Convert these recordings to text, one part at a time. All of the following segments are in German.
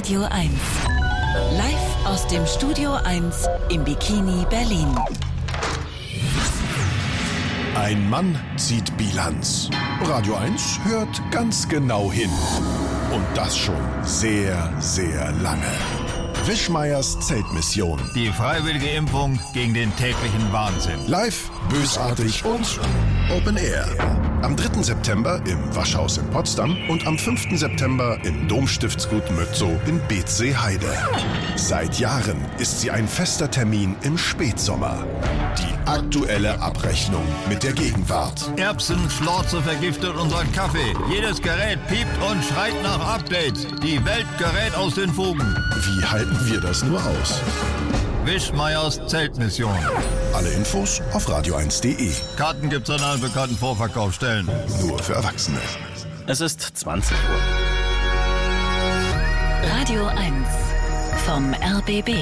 Radio 1. Live aus dem Studio 1 im Bikini Berlin. Ein Mann zieht Bilanz. Radio 1 hört ganz genau hin. Und das schon sehr, sehr lange. Wischmeiers Zeltmission. Die freiwillige Impfung gegen den täglichen Wahnsinn. Live, bösartig und Open Air. Am 3. September im Waschhaus in Potsdam und am 5. September im Domstiftsgut Mötzow in Beetzsee-Heide. Seit Jahren ist sie ein fester Termin im Spätsommer. Die aktuelle Abrechnung mit der Gegenwart. Erbsenschlorze vergiftet unseren Kaffee. Jedes Gerät piept und schreit nach Updates. Die Welt gerät aus den Fugen. Wie halten wir das nur aus? Wischmeiers Zeltmission. Alle Infos auf radio1.de. Karten gibt's an allen bekannten Vorverkaufsstellen. Nur für Erwachsene. Es ist 20 Uhr. Radio 1 vom RBB.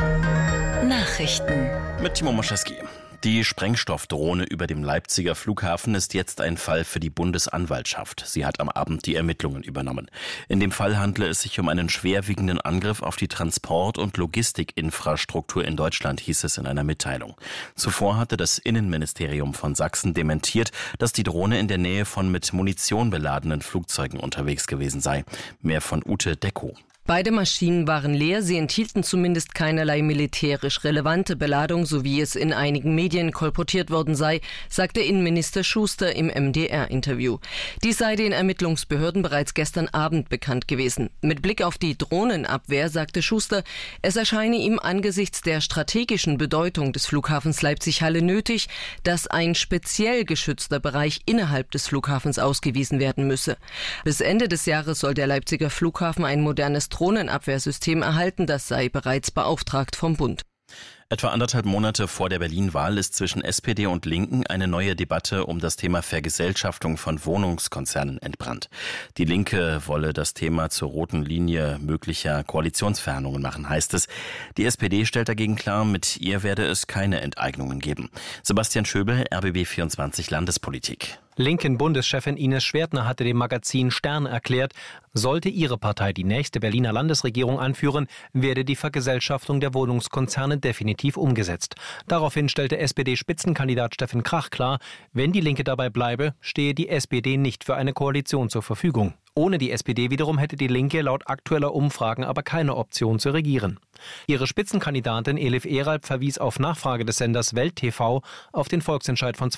Nachrichten. Mit Timo Moschewski. Die Sprengstoffdrohne über dem Leipziger Flughafen ist jetzt ein Fall für die Bundesanwaltschaft. Sie hat am Abend die Ermittlungen übernommen. In dem Fall handle es sich um einen schwerwiegenden Angriff auf die Transport- und Logistikinfrastruktur in Deutschland, hieß es in einer Mitteilung. Zuvor hatte das Innenministerium von Sachsen dementiert, dass die Drohne in der Nähe von mit Munition beladenen Flugzeugen unterwegs gewesen sei. Mehr von Ute Decko. Beide Maschinen waren leer, sie enthielten zumindest keinerlei militärisch relevante Beladung, so wie es in einigen Medien kolportiert worden sei, sagte Innenminister Schuster im MDR-Interview. Dies sei den Ermittlungsbehörden bereits gestern Abend bekannt gewesen. Mit Blick auf die Drohnenabwehr sagte Schuster, es erscheine ihm angesichts der strategischen Bedeutung des Flughafens Leipzig-Halle nötig, dass ein speziell geschützter Bereich innerhalb des Flughafens ausgewiesen werden müsse. Bis Ende des Jahres soll der Leipziger Flughafen ein modernes Drohnenabwehrsystem erhalten, das sei bereits beauftragt vom Bund. Etwa 1,5 Monate vor der Berlin-Wahl ist zwischen SPD und Linken eine neue Debatte um das Thema Vergesellschaftung von Wohnungskonzernen entbrannt. Die Linke wolle das Thema zur roten Linie möglicher Koalitionsverhandlungen machen, heißt es. Die SPD stellt dagegen klar, mit ihr werde es keine Enteignungen geben. Sebastian Schöbel, RBB24 Landespolitik. Linken-Bundeschefin Ines Schwertner hatte dem Magazin Stern erklärt, sollte ihre Partei die nächste Berliner Landesregierung anführen, werde die Vergesellschaftung der Wohnungskonzerne definitiv umgesetzt. Daraufhin stellte SPD-Spitzenkandidat Steffen Krach klar, wenn die Linke dabei bleibe, stehe die SPD nicht für eine Koalition zur Verfügung. Ohne die SPD wiederum hätte die Linke laut aktueller Umfragen aber keine Option zu regieren. Ihre Spitzenkandidatin Elif Eralp verwies auf Nachfrage des Senders Welt TV auf den Volksentscheid von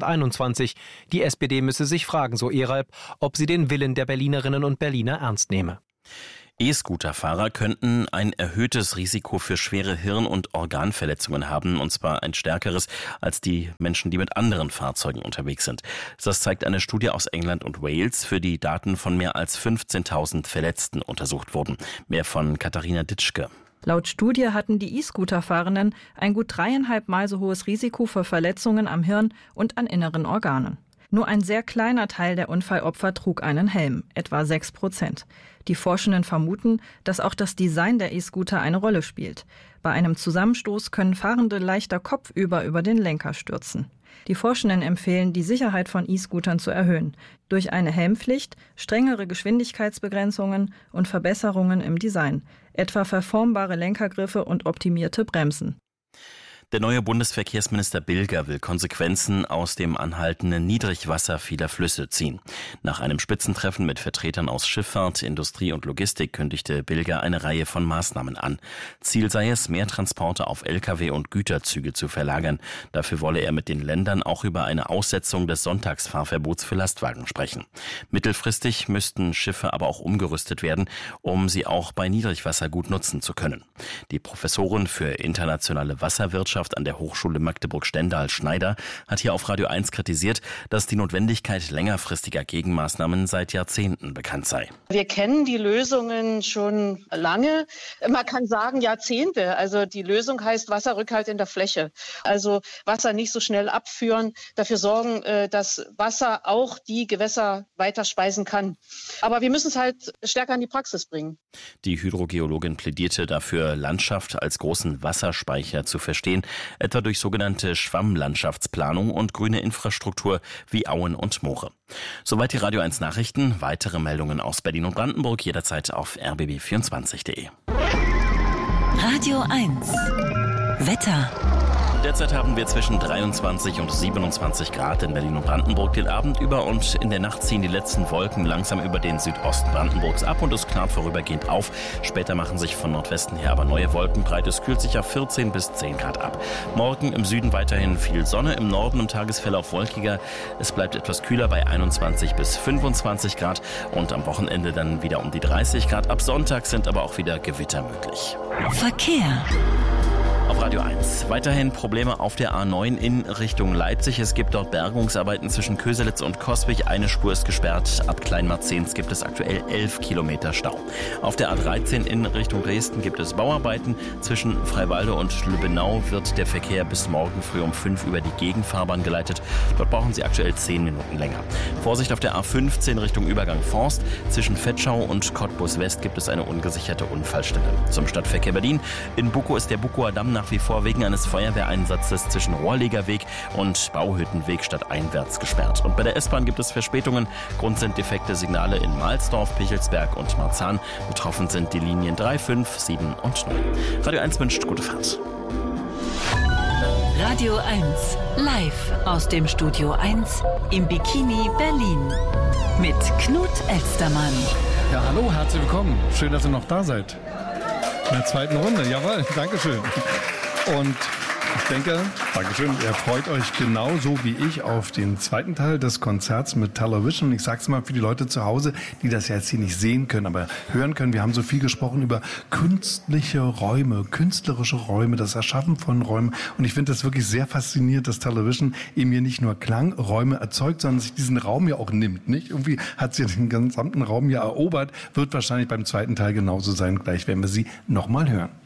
2021. Die SPD müsse sich fragen, so Eralp, ob sie den Willen der Berlinerinnen und Berliner ernst nehme. E-Scooter-Fahrer könnten ein erhöhtes Risiko für schwere Hirn- und Organverletzungen haben, und zwar ein stärkeres als die Menschen, die mit anderen Fahrzeugen unterwegs sind. Das zeigt eine Studie aus England und Wales, für die Daten von mehr als 15.000 Verletzten untersucht wurden. Mehr von Katharina Ditschke. Laut Studie hatten die E-Scooter-Fahrenden ein gut 3,5 Mal so hohes Risiko für Verletzungen am Hirn und an inneren Organen. Nur ein sehr kleiner Teil der Unfallopfer trug einen Helm, etwa 6%. Die Forschenden vermuten, dass auch das Design der E-Scooter eine Rolle spielt. Bei einem Zusammenstoß können Fahrende leichter kopfüber über den Lenker stürzen. Die Forschenden empfehlen, die Sicherheit von E-Scootern zu erhöhen. Durch eine Helmpflicht, strengere Geschwindigkeitsbegrenzungen und Verbesserungen im Design. Etwa verformbare Lenkergriffe und optimierte Bremsen. Der neue Bundesverkehrsminister Bilger will Konsequenzen aus dem anhaltenden Niedrigwasser vieler Flüsse ziehen. Nach einem Spitzentreffen mit Vertretern aus Schifffahrt, Industrie und Logistik kündigte Bilger eine Reihe von Maßnahmen an. Ziel sei es, mehr Transporte auf Lkw und Güterzüge zu verlagern. Dafür wolle er mit den Ländern auch über eine Aussetzung des Sonntagsfahrverbots für Lastwagen sprechen. Mittelfristig müssten Schiffe aber auch umgerüstet werden, um sie auch bei Niedrigwasser gut nutzen zu können. Die Professorin für internationale Wasserwirtschaft an der Hochschule Magdeburg-Stendal, hat hier auf Radio 1 kritisiert, dass die Notwendigkeit längerfristiger Gegenmaßnahmen seit Jahrzehnten bekannt sei. Wir kennen die Lösungen schon lange. Man kann sagen Jahrzehnte. Also die Lösung heißt Wasserrückhalt in der Fläche. Also Wasser nicht so schnell abführen, dafür sorgen, dass Wasser auch die Gewässer weiter speisen kann. Aber wir müssen es halt stärker in die Praxis bringen. Die Hydrogeologin plädierte dafür, Landschaft als großen Wasserspeicher zu verstehen, etwa durch sogenannte Schwammlandschaftsplanung und grüne Infrastruktur wie Auen und Moore. Soweit die Radio 1 Nachrichten. Weitere Meldungen aus Berlin und Brandenburg jederzeit auf rbb24.de. Radio 1 Wetter. Derzeit haben wir zwischen 23 und 27 Grad in Berlin und Brandenburg den Abend über und in der Nacht ziehen die letzten Wolken langsam über den Südosten Brandenburgs ab und es klart vorübergehend auf. Später machen sich von Nordwesten her aber neue Wolken breit. Es kühlt sich auf 14 bis 10 Grad ab. Morgen im Süden weiterhin viel Sonne, im Norden im Tagesverlauf wolkiger. Es bleibt etwas kühler bei 21 bis 25 Grad und am Wochenende dann wieder um die 30 Grad. Ab Sonntag sind aber auch wieder Gewitter möglich. Verkehr. Auf Radio 1. Weiterhin Probleme auf der A9 in Richtung Leipzig. Es gibt dort Bergungsarbeiten zwischen Köselitz und Coswig. Eine Spur ist gesperrt. Ab Kleinmarzens gibt es aktuell 11 Kilometer Stau. Auf der A13 in Richtung Dresden gibt es Bauarbeiten. Zwischen Freiwalde und Lübbenau wird der Verkehr bis morgen früh um 5 über die Gegenfahrbahn geleitet. Dort brauchen Sie aktuell 10 Minuten länger. Vorsicht auf der A15 Richtung Übergang Forst. Zwischen Vetschau und Cottbus West gibt es eine ungesicherte Unfallstelle. Zum Stadtverkehr Berlin. In Bukow ist der Bukower Damm nach wie vor wegen eines Feuerwehreinsatzes zwischen Rohrlegerweg und Bauhüttenweg stadteinwärts gesperrt. Und bei der S-Bahn gibt es Verspätungen. Grund sind defekte Signale in Mahlsdorf, Pichelsberg und Marzahn. Betroffen sind die Linien 3, 5, 7 und 9. Radio 1 wünscht gute Fahrt. Radio 1 live aus dem Studio 1 im Bikini Berlin mit Knut Elstermann. Ja, hallo, herzlich willkommen. Schön, dass ihr noch da seid. In der zweiten Runde, jawohl, Dankeschön. Und ich denke, Dankeschön, ihr freut euch genauso wie ich auf den zweiten Teil des Konzerts mit Television. Ich sag's mal für die Leute zu Hause, die das ja jetzt hier nicht sehen können, aber hören können. Wir haben so viel gesprochen über künstliche Räume, künstlerische Räume, das Erschaffen von Räumen. Und ich finde das wirklich sehr faszinierend, dass Television eben hier nicht nur Klangräume erzeugt, sondern sich diesen Raum ja auch nimmt, nicht? Irgendwie hat sie den gesamten Raum ja erobert, wird wahrscheinlich beim zweiten Teil genauso sein. Gleich werden wir sie nochmal hören.